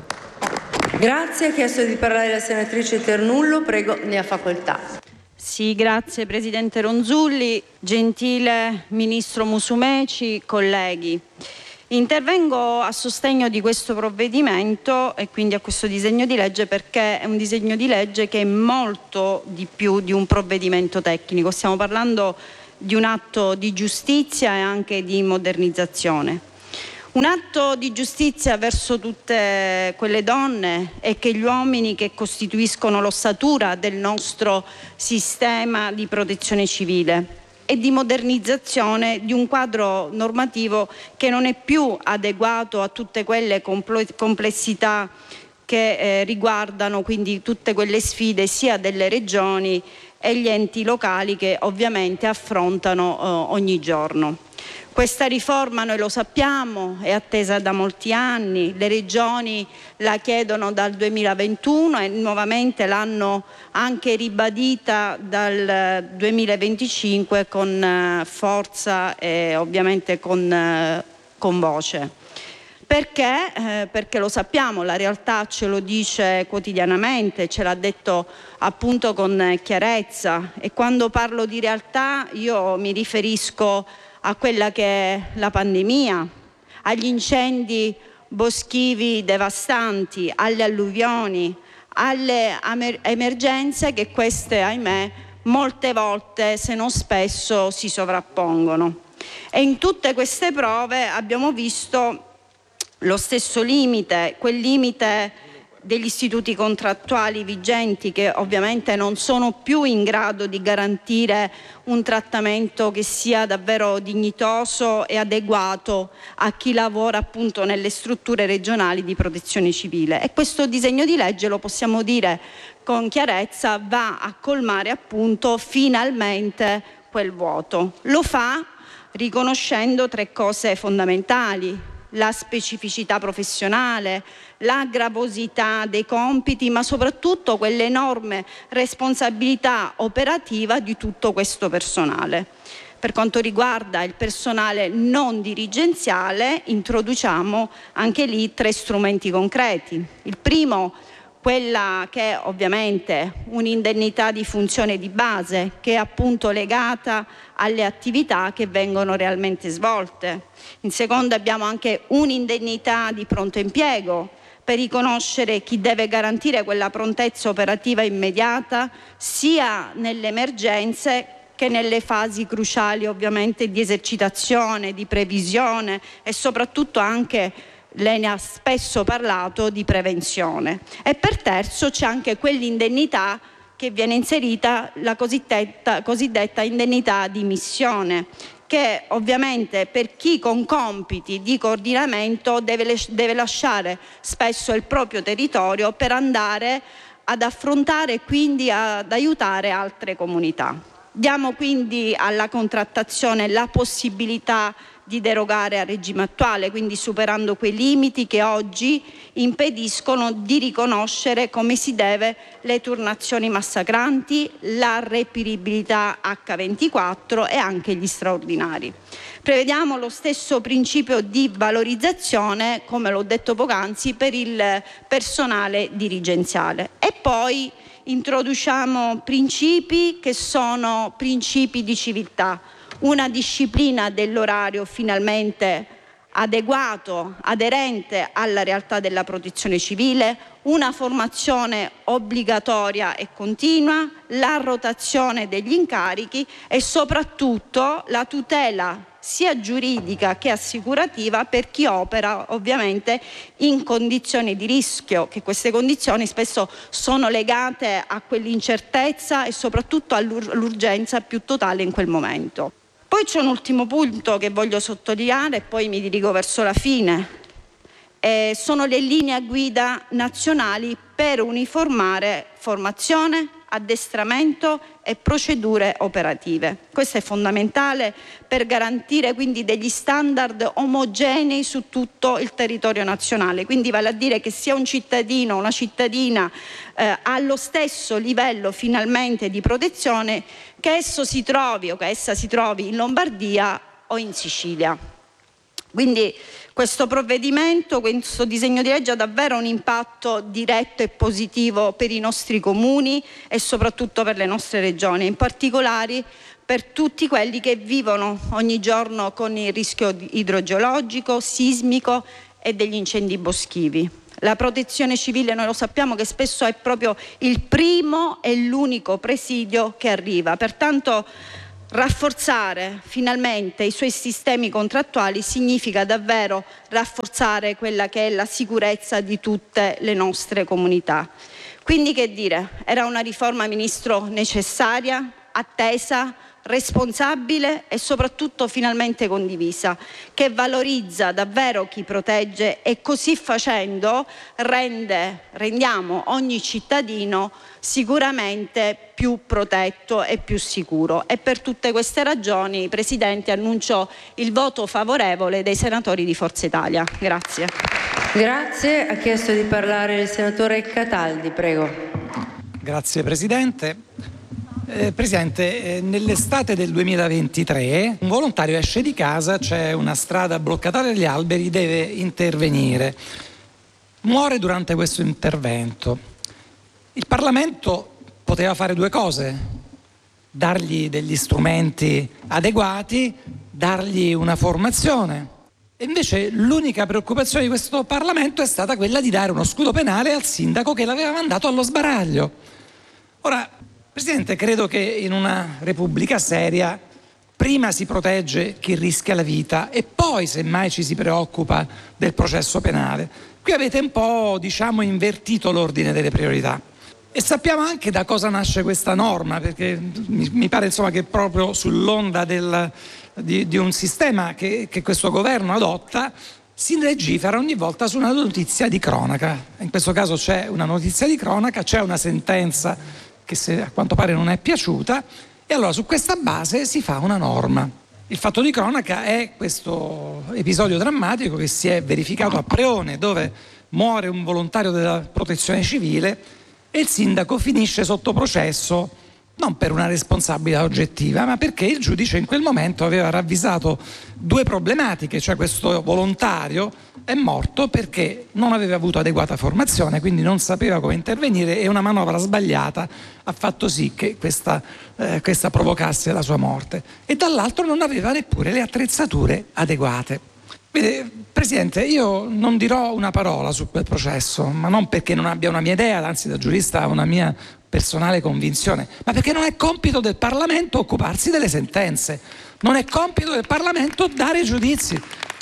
Grazie. Ha chiesto di parlare la senatrice Ternullo. Prego, ne ha facoltà. Sì, grazie Presidente Ronzulli, gentile Ministro Musumeci, colleghi. Intervengo a sostegno di questo provvedimento e quindi a questo disegno di legge perché è un disegno di legge che è molto di più di un provvedimento tecnico. Stiamo parlando di un atto di giustizia e anche di modernizzazione. Un atto di giustizia verso tutte quelle donne e che gli uomini che costituiscono l'ossatura del nostro sistema di protezione civile e di modernizzazione di un quadro normativo che non è più adeguato a tutte quelle complessità che riguardano quindi tutte quelle sfide sia delle regioni e gli enti locali che ovviamente affrontano ogni giorno. Questa riforma, noi lo sappiamo, è attesa da molti anni, le regioni la chiedono dal 2021 e nuovamente l'hanno anche ribadita dal 2025 con forza e ovviamente con voce. Perché? Perché lo sappiamo, la realtà ce lo dice quotidianamente, ce l'ha detto appunto con chiarezza, e quando parlo di realtà io mi riferisco a quella che è la pandemia, agli incendi boschivi devastanti, alle alluvioni, alle emergenze che queste, ahimè, molte volte, se non spesso, si sovrappongono. E in tutte queste prove abbiamo visto lo stesso limite, quel limite degli istituti contrattuali vigenti che ovviamente non sono più in grado di garantire un trattamento che sia davvero dignitoso e adeguato a chi lavora appunto nelle strutture regionali di protezione civile. E questo disegno di legge, lo possiamo dire con chiarezza, va a colmare appunto finalmente quel vuoto. Lo fa riconoscendo 3 cose fondamentali: la specificità professionale, la gravosità dei compiti, ma soprattutto quell'enorme responsabilità operativa di tutto questo personale. Per quanto riguarda il personale non dirigenziale, introduciamo anche lì 3 strumenti concreti. Il primo, quella che è ovviamente un'indennità di funzione di base, che è appunto legata alle attività che vengono realmente svolte. In secondo abbiamo anche un'indennità di pronto impiego per riconoscere chi deve garantire quella prontezza operativa immediata sia nelle emergenze che nelle fasi cruciali ovviamente di esercitazione, di previsione e soprattutto anche, lei ne ha spesso parlato, di prevenzione. E per terzo c'è anche quell'indennità che viene inserita, la cosiddetta indennità di missione, che ovviamente per chi con compiti di coordinamento deve lasciare spesso il proprio territorio per andare ad affrontare e quindi ad aiutare altre comunità. Diamo quindi alla contrattazione la possibilità di derogare al regime attuale, quindi superando quei limiti che oggi impediscono di riconoscere come si deve le turnazioni massacranti, la reperibilità H24 e anche gli straordinari. Prevediamo lo stesso principio di valorizzazione, come l'ho detto poc'anzi, per il personale dirigenziale. E poi introduciamo principi che sono principi di civiltà, una disciplina dell'orario finalmente adeguato, aderente alla realtà della protezione civile, una formazione obbligatoria e continua, la rotazione degli incarichi e soprattutto la tutela sia giuridica che assicurativa per chi opera ovviamente in condizioni di rischio, che queste condizioni spesso sono legate a quell'incertezza e soprattutto all'urgenza più totale in quel momento. Poi c'è un ultimo punto che voglio sottolineare e poi mi dirigo verso la fine. Sono le linee guida nazionali per uniformare formazione, addestramento e procedure operative. Questo è fondamentale per garantire quindi degli standard omogenei su tutto il territorio nazionale, quindi vale a dire che sia un cittadino o una cittadina allo stesso livello finalmente di protezione, che esso si trovi o che essa si trovi in Lombardia o in Sicilia. Quindi questo provvedimento, questo disegno di legge ha davvero un impatto diretto e positivo per i nostri comuni e soprattutto per le nostre regioni, in particolare per tutti quelli che vivono ogni giorno con il rischio idrogeologico, sismico e degli incendi boschivi. La protezione civile, noi lo sappiamo che spesso è proprio il primo e l'unico presidio che arriva, pertanto rafforzare finalmente i suoi sistemi contrattuali significa davvero rafforzare quella che è la sicurezza di tutte le nostre comunità. Quindi che dire, era una riforma, Ministro, necessaria, attesa, responsabile e soprattutto finalmente condivisa, che valorizza davvero chi protegge e così facendo rendiamo ogni cittadino sicuramente più protetto e più sicuro. E per tutte queste ragioni, Presidente, annuncio il voto favorevole dei senatori di Forza Italia. Grazie. Grazie. Ha chiesto di parlare il senatore Cataldi, prego. Grazie Presidente. Presidente, nell'estate del 2023 un volontario esce di casa, c'è una strada bloccata dagli alberi, deve intervenire. Muore durante questo intervento. Il Parlamento poteva fare due cose: dargli degli strumenti adeguati, dargli una formazione. E invece l'unica preoccupazione di questo Parlamento è stata quella di dare uno scudo penale al sindaco che l'aveva mandato allo sbaraglio. Ora, Presidente, credo che in una Repubblica seria prima si protegge chi rischia la vita e poi semmai ci si preoccupa del processo penale. Qui avete un po', invertito l'ordine delle priorità. E sappiamo anche da cosa nasce questa norma, perché mi pare che proprio sull'onda di un sistema che questo governo adotta si legifera ogni volta su una notizia di cronaca. In questo caso c'è una notizia di cronaca, c'è una sentenza che a quanto pare non è piaciuta e allora su questa base si fa una norma. Il fatto di cronaca è questo episodio drammatico che si è verificato a Preone, dove muore un volontario della protezione civile e il sindaco finisce sotto processo non per una responsabilità oggettiva, ma perché il giudice in quel momento aveva ravvisato due problematiche, cioè questo volontario è morto perché non aveva avuto adeguata formazione, quindi non sapeva come intervenire e una manovra sbagliata ha fatto sì che questa provocasse la sua morte, e dall'altro non aveva neppure le attrezzature adeguate. Vede, Presidente, io non dirò una parola su quel processo, ma non perché non abbia una mia idea, anzi da giurista ho una mia personale convinzione, ma perché non è compito del Parlamento occuparsi delle sentenze, non è compito del Parlamento dare giudizi.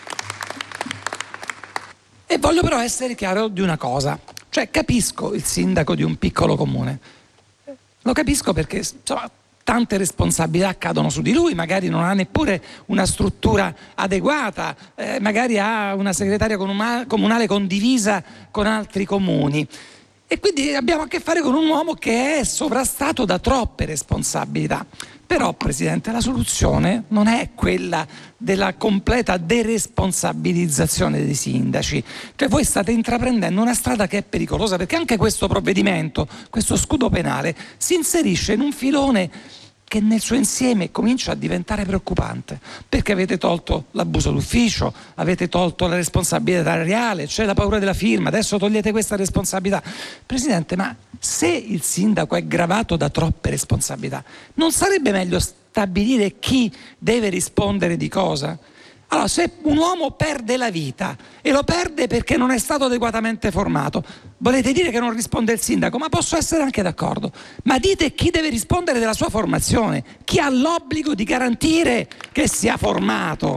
E voglio però essere chiaro di una cosa, cioè capisco il sindaco di un piccolo comune, lo capisco perché tante responsabilità cadono su di lui, magari non ha neppure una struttura adeguata, magari ha una segretaria comunale condivisa con altri comuni. E quindi abbiamo a che fare con un uomo che è sovrastato da troppe responsabilità. Però, Presidente, la soluzione non è quella della completa deresponsabilizzazione dei sindaci. Cioè voi state intraprendendo una strada che è pericolosa, perché anche questo provvedimento, questo scudo penale, si inserisce in un filone che nel suo insieme comincia a diventare preoccupante, perché avete tolto l'abuso d'ufficio, avete tolto la responsabilità reale, c'è la paura della firma, adesso togliete questa responsabilità. Presidente, ma se il sindaco è gravato da troppe responsabilità, non sarebbe meglio stabilire chi deve rispondere di cosa? Allora, se un uomo perde la vita e lo perde perché non è stato adeguatamente formato, volete dire che non risponde il sindaco? Ma posso essere anche d'accordo, ma dite chi deve rispondere della sua formazione, chi ha l'obbligo di garantire che sia formato.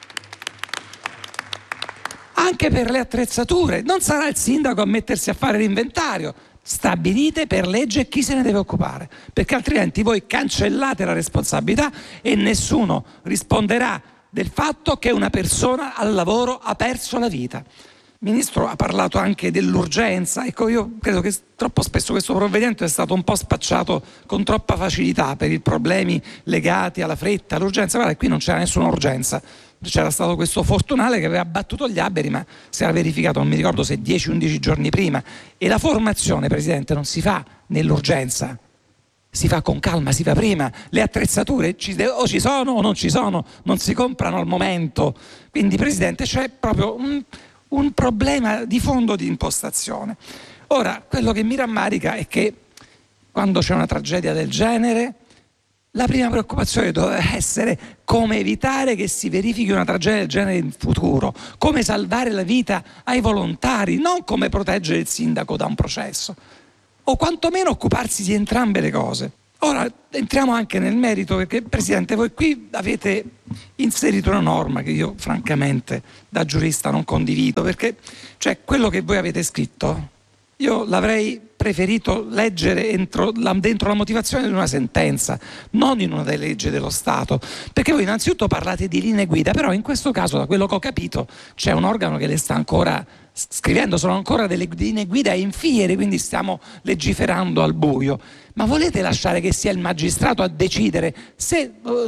Anche per le attrezzature, non sarà il sindaco a mettersi a fare l'inventario. Stabilite per legge chi se ne deve occupare, perché altrimenti voi cancellate la responsabilità e nessuno risponderà del fatto che una persona al lavoro ha perso la vita. Ministro ha parlato anche dell'urgenza. Ecco, io credo che troppo spesso questo provvedimento è stato un po' spacciato con troppa facilità per i problemi legati alla fretta, all'urgenza. Guarda, qui non c'era nessuna urgenza. C'era stato questo fortunale che aveva abbattuto gli alberi, ma si era verificato, non mi ricordo se 10-11 giorni prima. E la formazione, Presidente, non si fa nell'urgenza, si fa con calma, si fa prima. Le attrezzature o ci sono o non ci sono, non si comprano al momento. Quindi, Presidente, c'è proprio un problema di fondo di impostazione. Ora, quello che mi rammarica è che quando c'è una tragedia del genere, la prima preoccupazione doveva essere come evitare che si verifichi una tragedia del genere in futuro, come salvare la vita ai volontari, non come proteggere il sindaco da un processo, o quantomeno occuparsi di entrambe le cose. Ora entriamo anche nel merito, perché Presidente, voi qui avete inserito una norma che io francamente da giurista non condivido, perché cioè quello che voi avete scritto io l'avrei preferito leggere dentro la motivazione di una sentenza, non in una delle leggi dello Stato, perché voi innanzitutto parlate di linee guida, però in questo caso, da quello che ho capito, c'è un organo che le sta ancora scrivendo, sono ancora delle linee guida in fiere, quindi stiamo legiferando al buio. Ma volete lasciare che sia il magistrato a decidere se